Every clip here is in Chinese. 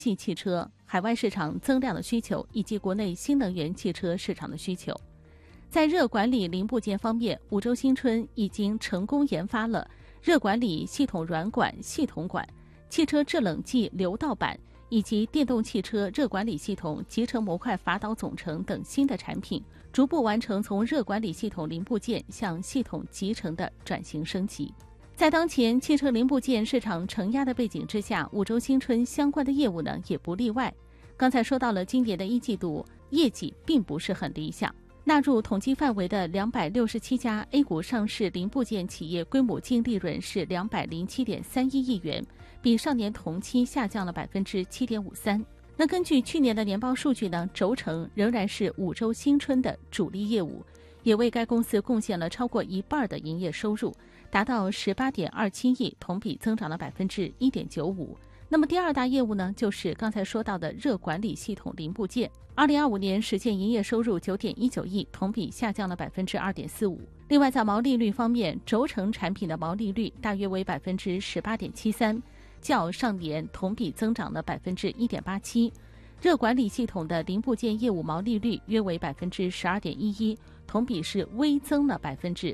系汽车、海外市场增量的需求以及国内新能源汽车市场的需求。在热管理零部件方面，五洲新春已经成功研发了热管理系统软管、系统管、汽车制冷剂流道板以及电动汽车热管理系统集成模块法导总成等新的产品，逐步完成从热管理系统零部件向系统集成的转型升级。在当前汽车零部件市场承压的背景之下，五洲新春相关的业务呢也不例外。刚才说到了今年的一季度业绩并不是很理想，纳入统计范围的267家 A 股上市零部件企业规模净利润是207.31亿元，比上年同期下降了7.53%。那根据去年的年报数据呢，轴承仍然是五洲新春的主力业务，也为该公司贡献了超过一半的营业收入，达到18.27亿，同比增长了1.95%。那么第二大业务呢，就是刚才说到的热管理系统零部件。2025年实现营业收入9.19亿，同比下降了2.45%。另外在毛利率方面，轴承产品的毛利率大约为18.73%，较上年同比增长了1.87%。热管理系统的零部件业务毛利率约为12.11%，同比是微增了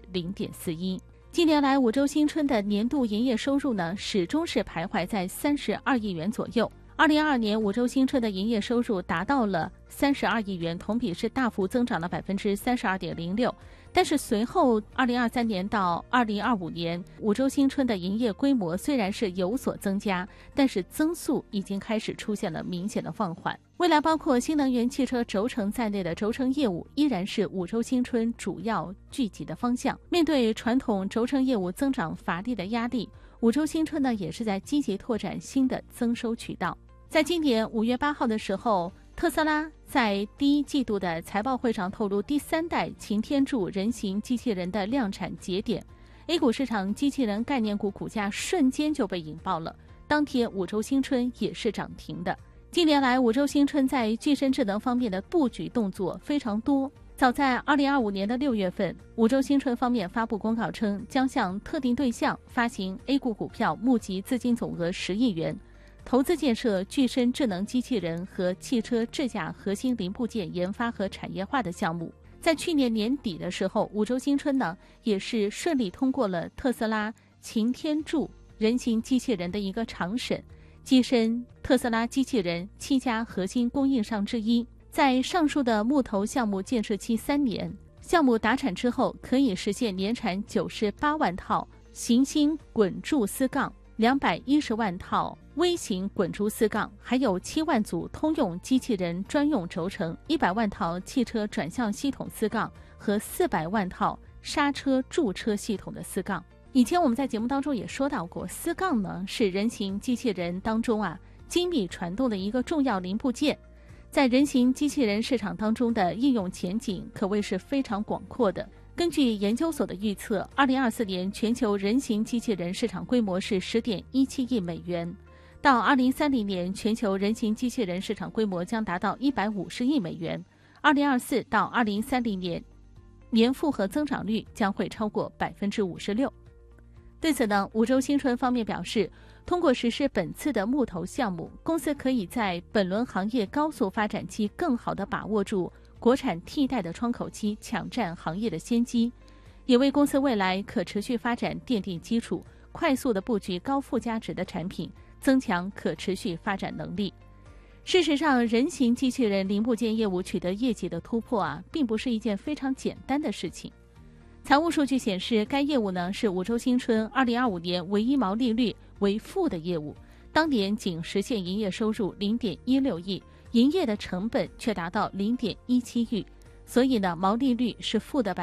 0.41%。近年来，五洲新春的年度营业收入呢，始终是徘徊在32亿元左右。2022年，五洲新春的营业收入达到了32亿元，同比是大幅增长了32.06%。但是随后2023年到2025年，五洲新春的营业规模虽然是有所增加，但是增速已经开始出现了明显的放缓。未来包括新能源汽车轴承在内的轴承业务依然是五洲新春主要聚集的方向。面对传统轴承业务增长乏力的压力，五洲新春呢也是在积极拓展新的增收渠道。在今年5月8号的时候，特斯拉在第一季度的财报会上透露第3代擎天柱人形机器人的量产节点， A 股市场机器人概念股股价瞬间就被引爆了，当天五洲新春也是涨停的。近年来，五洲新春在具身智能方面的布局动作非常多。早在2025年的6月份，五洲新春方面发布公告称，将向特定对象发行 A 股股票，募集资金总额10亿元，投资建设具身智能机器人和汽车智驾核心零部件研发和产业化的项目。在去年年底的时候，五洲新春呢也是顺利通过了特斯拉擎天柱人形机器人的一个常审，跻身特斯拉机器人7家核心供应商之一。在上述的木头项目建设期3年，项目达产之后，可以实现年产98万套行星滚柱丝杠、210万套微型滚珠丝杠，还有7万组通用机器人专用轴承、100万套汽车转向系统丝杠和400万套刹车驻车系统的丝杠。以前我们在节目当中也说到过，丝杠呢是人形机器人当中精密传动的一个重要零部件，在人形机器人市场当中的应用前景可谓是非常广阔的。根据研究所的预测，2024年全球人形机器人市场规模是10.17亿美元，到2030年全球人形机器人市场规模将达到150亿美元，2024到2030年年复合增长率将会超过56%。对此呢，五洲新春方面表示，通过实施本次的木头项目，公司可以在本轮行业高速发展期更好地把握住国产替代的窗口期，抢占行业的先机，也为公司未来可持续发展奠定基础，快速地布局高附加值的产品，增强可持续发展能力。事实上，人形机器人零部件业务取得业绩的突破并不是一件非常简单的事情。财务数据显示，该业务呢是五洲新春2025年唯一毛利率为负的业务，当年仅实现营业收入0.16亿，营业的成本却达到0.17亿，所以呢毛利率是负的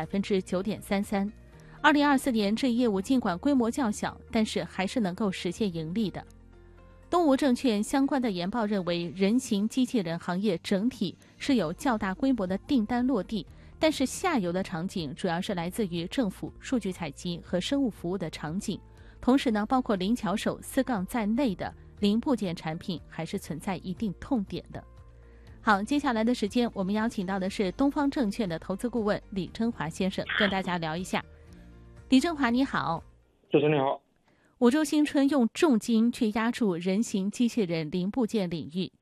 9.33%。2024年这一业务尽管规模较小，但是还是能够实现盈利的。东吴证券相关的研报认为，人形机器人行业整体是有较大规模的订单落地，但是下游的场景主要是来自于政府、数据采集和生物服务的场景，同时呢，包括灵巧手、丝杠在内的零部件产品还是存在一定痛点的。好，接下来的时间我们邀请到的是东方证券的投资顾问李征华先生，跟大家聊一下。李征华你好。 主持人你好。 五洲新春用重金去压住人形机器人零部件领域。